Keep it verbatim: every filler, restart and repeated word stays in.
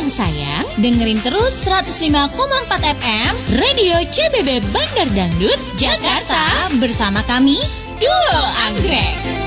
yang sayang, dengerin terus seratus lima koma empat F M Radio C B B Bandar Dangdut Jakarta bersama kami Duo Anggrek.